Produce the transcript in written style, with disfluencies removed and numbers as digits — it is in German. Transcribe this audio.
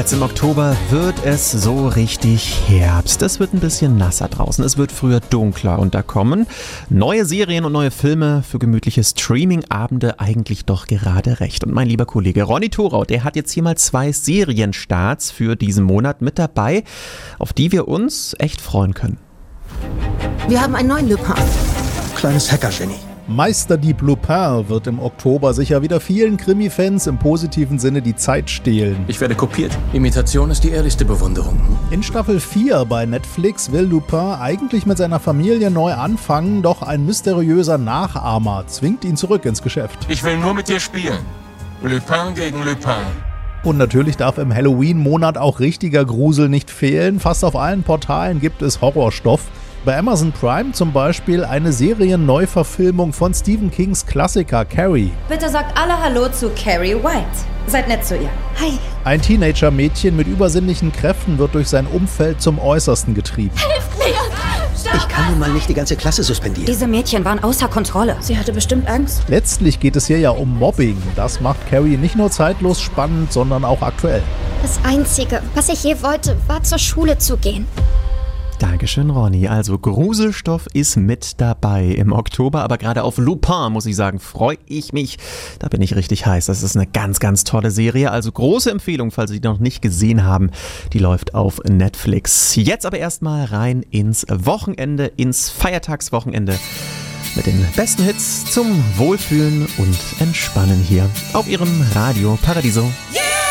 Jetzt im Oktober wird es so richtig Herbst. Es wird ein bisschen nasser draußen, es wird früher dunkler und da kommen neue Serien und neue Filme für gemütliche Streaming-Abende eigentlich doch gerade recht. Und mein lieber Kollege Ronny Thorau, der hat jetzt hier mal 2 Serienstarts für diesen Monat mit dabei, auf die wir uns echt freuen können. Wir haben einen neuen Lupin. Kleines Hacker-Genie. Meisterdieb Lupin wird im Oktober sicher wieder vielen Krimi-Fans im positiven Sinne die Zeit stehlen. Ich werde kopiert. Imitation ist die ehrlichste Bewunderung. In Staffel 4 bei Netflix will Lupin eigentlich mit seiner Familie neu anfangen, doch ein mysteriöser Nachahmer zwingt ihn zurück ins Geschäft. Ich will nur mit dir spielen. Lupin gegen Lupin. Und natürlich darf im Halloween-Monat auch richtiger Grusel nicht fehlen. Fast auf allen Portalen gibt es Horrorstoff. Bei Amazon Prime zum Beispiel eine Serienneuverfilmung von Stephen Kings Klassiker Carrie. Bitte sagt alle Hallo zu Carrie White. Seid nett zu ihr. Hi. Ein Teenager-Mädchen mit übersinnlichen Kräften wird durch sein Umfeld zum Äußersten getrieben. Hilft mir! Ich kann nun mal nicht die ganze Klasse suspendieren. Diese Mädchen waren außer Kontrolle. Sie hatte bestimmt Angst. Letztlich geht es hier ja um Mobbing. Das macht Carrie nicht nur zeitlos spannend, sondern auch aktuell. Das Einzige, was ich je wollte, war zur Schule zu gehen. Dankeschön, Ronny. Also Gruselstoff ist mit dabei im Oktober, aber gerade auf Lupin, muss ich sagen, freue ich mich. Da bin ich richtig heiß. Das ist eine ganz, ganz tolle Serie. Also große Empfehlung, falls Sie die noch nicht gesehen haben. Die läuft auf Netflix. Jetzt aber erstmal rein ins Wochenende, ins Feiertagswochenende mit den besten Hits zum Wohlfühlen und Entspannen hier auf Ihrem Radio Paradiso. Yeah!